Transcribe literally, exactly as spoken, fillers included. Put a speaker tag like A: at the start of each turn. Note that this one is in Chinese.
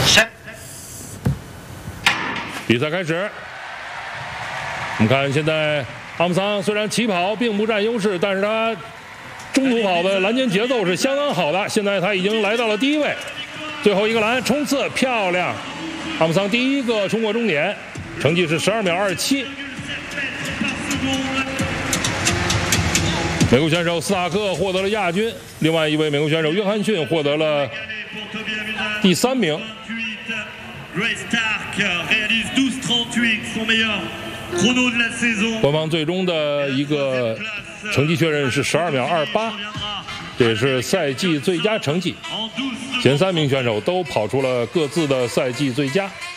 A: 比赛开始，我们看现在阿姆桑虽然起跑并不占优势，但是他中途跑的拦截节奏是相当好的。现在他已经来到了第一位，最后一个栏冲刺漂亮，阿姆桑第一个冲过终点，成绩是十二秒二七。美国选手斯塔克获得了亚军，另外一位美国选手约翰逊获得了第三名。官方最终的一个成绩确认是十二秒二八，这也是赛季最佳成绩。前三名选手都跑出了各自的赛季最佳。